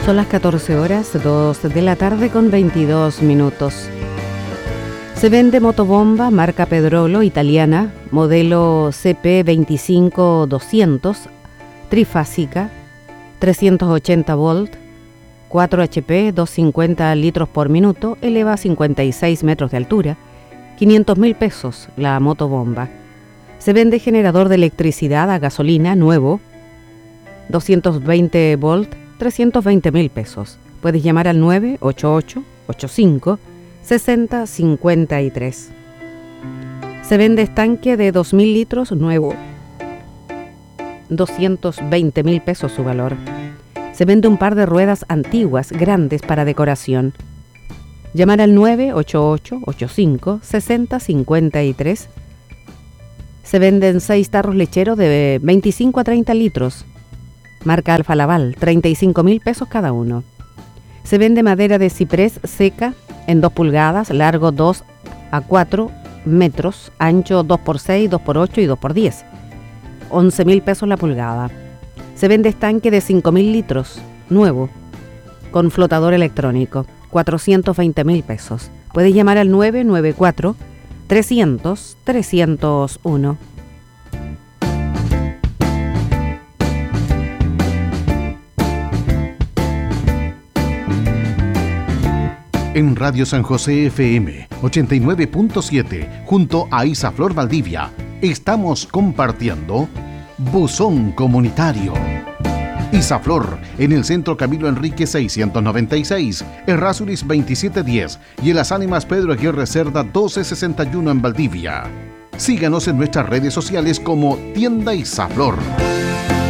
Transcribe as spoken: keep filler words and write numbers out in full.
Son las catorce horas, dos de la tarde con veintidós minutos. Se vende motobomba marca Pedrolo italiana, modelo C P veinticinco doscientos, trifásica, trescientos ochenta volt, cuatro H P, doscientos cincuenta litros por minuto, eleva cincuenta y seis metros de altura, quinientos mil pesos la motobomba. Se vende generador de electricidad a gasolina nuevo, doscientos veinte volt, trescientos veinte mil pesos. Puedes llamar al nueve ocho ocho, ocho cinco, seis cero cinco tres. Se vende estanque de dos mil litros nuevo, doscientos veinte mil pesos su valor. Se vende un par de ruedas antiguas grandes para decoración. Llamar al nueve ocho ocho, ocho cinco, seis cero cinco tres. Se venden seis tarros lecheros de veinticinco a treinta litros. Marca Alfa Laval, treinta y cinco mil pesos cada uno. Se vende madera de ciprés seca en dos pulgadas, largo dos a cuatro metros, ancho dos por seis, dos por ocho y dos por diez. once mil pesos la pulgada. Se vende estanque de cinco mil litros, nuevo, con flotador electrónico, cuatrocientos veinte mil pesos. Puede llamar al nueve nueve cuatro, trescientos, trescientos uno. En Radio San José F M ochenta y nueve punto siete, junto a Isaflor Valdivia, estamos compartiendo Buzón Comunitario. Isaflor, en el Centro Camilo Enrique seiscientos noventa y seis, Errázuriz veintisiete diez y en Las Ánimas Pedro Aguirre Cerda doce sesenta y uno en Valdivia. Síganos en nuestras redes sociales como Tienda Isaflor.